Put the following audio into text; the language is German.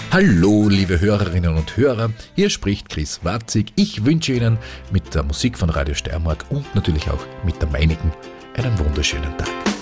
Hallo, liebe Hörerinnen und Hörer, hier spricht Chris Watzig. Ich wünsche Ihnen mit der Musik von Radio Steiermark und natürlich auch mit der meinigen einen wunderschönen Tag.